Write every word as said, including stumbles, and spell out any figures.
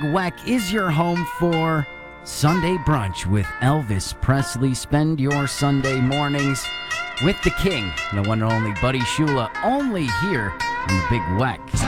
Weck is your home for Sunday Brunch with Elvis Presley. Spend your Sunday mornings with the king, the one and only Buddy Shula, only here on the Big Weck.